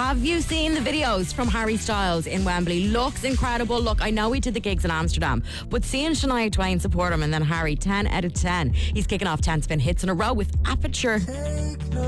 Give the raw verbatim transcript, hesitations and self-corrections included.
Have you seen the videos from Harry Styles in Wembley? Looks incredible. Look, I know he did the gigs in Amsterdam, but seeing Shania Twain support him and then Harry, ten out of ten. He's kicking off ten spin hits in a row with Aperture.